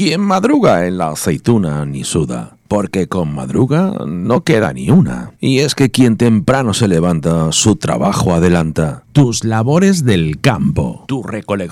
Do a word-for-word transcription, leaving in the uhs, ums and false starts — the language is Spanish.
Quien madruga en la aceituna ni suda, porque con madruga no queda ni una. Y es que quien temprano se levanta, su trabajo adelanta. Tus labores del campo, tu recolección